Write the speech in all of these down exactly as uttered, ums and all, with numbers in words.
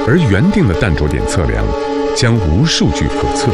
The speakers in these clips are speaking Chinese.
而原定的弹着点测量将无数据可测。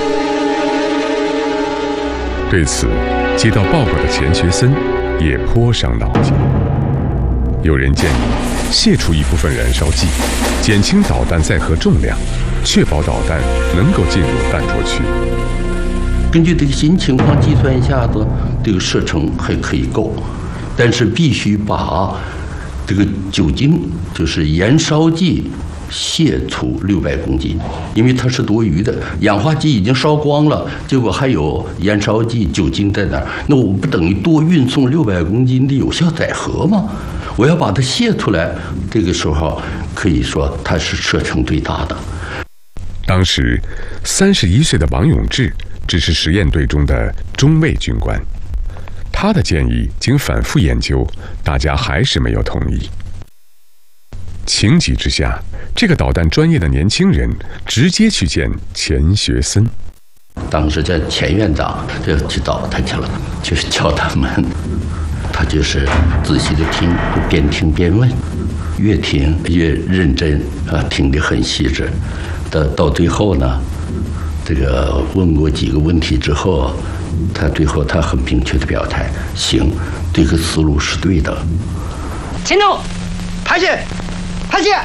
对此，接到报告的钱学森也颇伤脑筋。有人建议泄出一部分燃烧剂，减轻导弹载荷重量，确保导弹能够进入弹着区。 根据这个新情况计算一下子，这个射程还可以够，但是必须把这个酒精，就是燃烧剂，泄出六百公斤，因为它是多余的，氧化剂已经烧光了，结果还有燃烧剂酒精在那儿，那我不等于多运送六百公斤的有效载荷吗？我要把它泄出来，这个时候可以说它是射程最大的。 当时，三十一岁的王永志只是实验队中的中尉军官，他的建议经反复研究，大家还是没有同意。情急之下，这个导弹专业的年轻人直接去见钱学森。 当时这钱院长就去找他去了，就是叫他们，他就是仔细的听，边听边问，越听越认真啊，听得很细致。到到最后呢，这个问过几个问题之后，他最后他很明确的表态，行，这个思路是对的。 前头，排线，排线。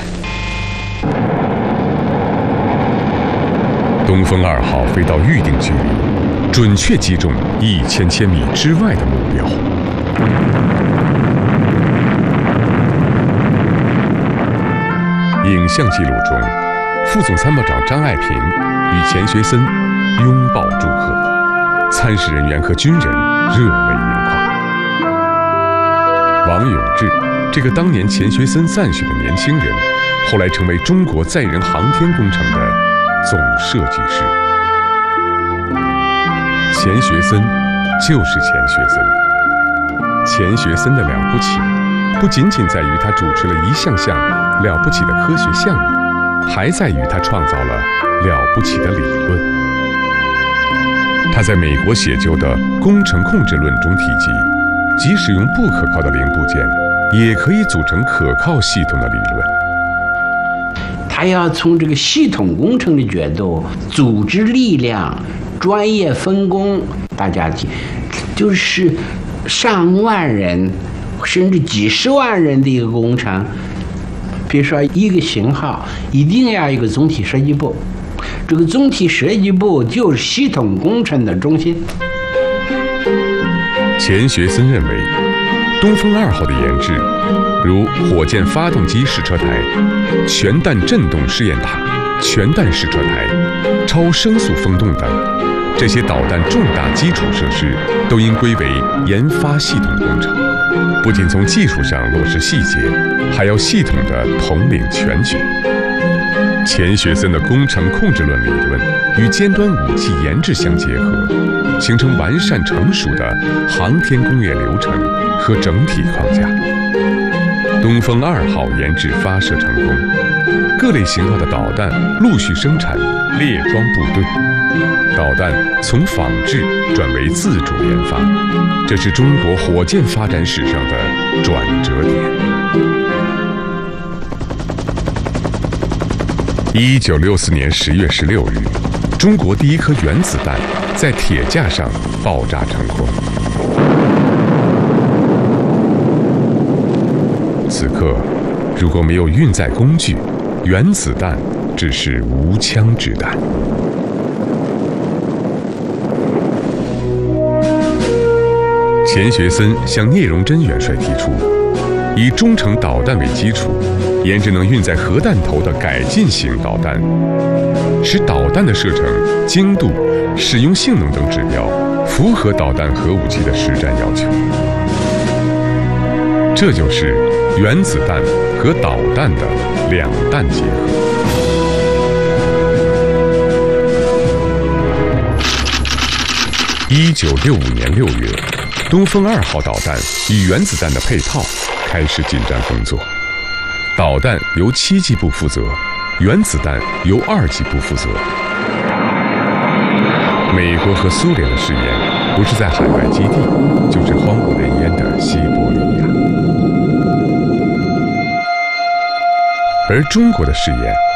东风二号飞到预定距离，准确击中一千千米之外的目标。影像记录中，副总参谋长张爱萍与钱学森拥抱祝贺，参试人员和军人热泪盈眶。王永志，这个当年钱学森赞许的年轻人，后来成为中国载人航天工程的总设计师。钱学森就是钱学森。钱学森的了不起，不仅仅在于他主持了一项项了不起的科学项目，还在于他创造了了不起的理论。他在美国写就的《工程控制论》中提及，即使用不可靠的零部件，也可以组成可靠系统的理论。 他要从这个系统工程的角度，组织力量、专业分工，大家就是上万人甚至几十万人的一个工程。比如说一个型号一定要有一个总体设计部，这个总体设计部就是系统工程的中心。 钱学森认为，东风二号的研制，如火箭发动机试车台、全弹振动试验塔、全弹试车台、超声速风洞等，这些导弹重大基础设施都应归为研发系统工程。不仅从技术上落实细节，还要系统的统领全局。钱学森的工程控制论理论与尖端武器研制相结合，形成完善成熟的航天工业流程和整体框架。东风二号研制发射成功，各类型号的导弹陆续生产，列装部队。导弹从仿制转为自主研发，这是中国火箭发展史上的转折点。一九六四年十月十六日，中国第一颗原子弹在铁架上爆炸成功。此刻，如果没有运载工具，原子弹只是无枪之弹。钱学森向聂荣臻元帅提出，以中程导弹为基础，研制能运载核弹头的改进型导弹，使导弹的射程、精度、使用性能等指标符合导弹核武器的实战要求。这就是原子弹和导弹的两弹结合。一九六五年六月，东风二号导弹与原子弹的配套开始进展工作。导弹由七机部负责，原子弹由二机部负责。美国和苏联的试验不是在海外基地，就是荒无人烟的西伯利亚。而中国的试验